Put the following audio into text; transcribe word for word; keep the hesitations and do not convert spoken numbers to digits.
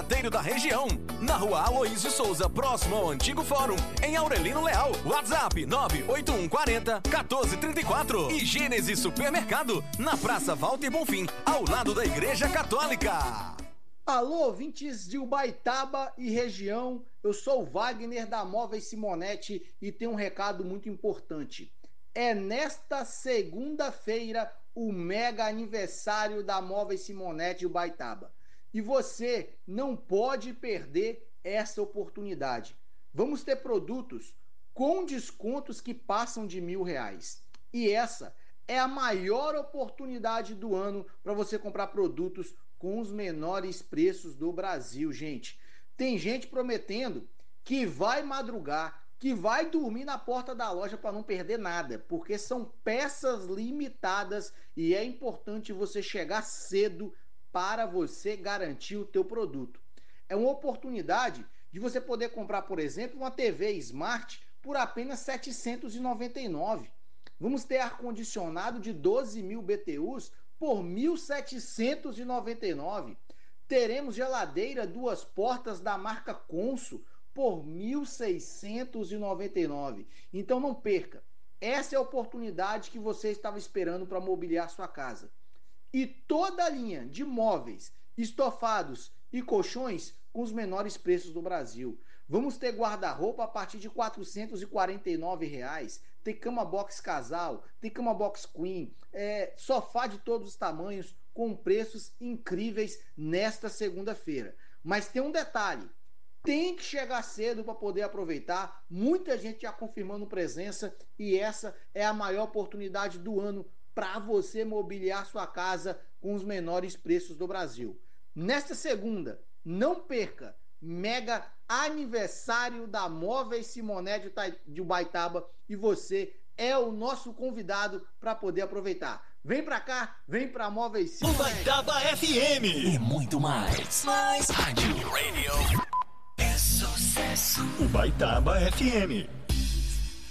verdadeiro da região. Na rua Aloysio Souza, próximo ao antigo fórum, em Aurelino Leal. WhatsApp nove oito um quatro zero um quatro três quatro. E Gênesis Supermercado, na Praça Walter Bonfim, ao lado da Igreja Católica. Alô, ouvintes de Ubaitaba e região, eu sou o Wagner da Móveis Simonetti e tenho um recado muito importante. É nesta segunda-feira o mega aniversário da Móveis Simonetti Ubaitaba. E você não pode perder essa oportunidade. Vamos ter produtos com descontos que passam de mil reais. E essa é a maior oportunidade do ano para você comprar produtos com os menores preços do Brasil, gente. Tem gente prometendo que vai madrugar, que vai dormir na porta da loja para não perder nada, porque são peças limitadas e é importante você chegar cedo para você garantir o teu produto. É uma oportunidade de você poder comprar, por exemplo, uma T V Smart por apenas setecentos e noventa e nove reais. Vamos ter ar-condicionado de doze mil B T Us por mil setecentos e noventa e nove reais. Teremos geladeira duas portas da marca Consul por mil seiscentos e noventa e nove reais. Então não perca. Essa é a oportunidade que você estava esperando para mobiliar sua casa. E toda a linha de móveis, estofados e colchões com os menores preços do Brasil. Vamos ter guarda-roupa a partir de quatrocentos e quarenta e nove reais. Tem cama box casal, tem cama box queen, é, sofá de todos os tamanhos com preços incríveis nesta segunda-feira. Mas tem um detalhe, tem que chegar cedo para poder aproveitar. Muita gente já confirmando presença e essa é a maior oportunidade do ano para você mobiliar sua casa com os menores preços do Brasil. Nesta segunda, não perca, mega aniversário da Móveis Simonetti de Ubaitaba e você é o nosso convidado para poder aproveitar. Vem pra cá, vem pra Móveis Simonetti. Ubaitaba F M e muito mais. Mais rádio. Radio. É sucesso. Ubaitaba F M.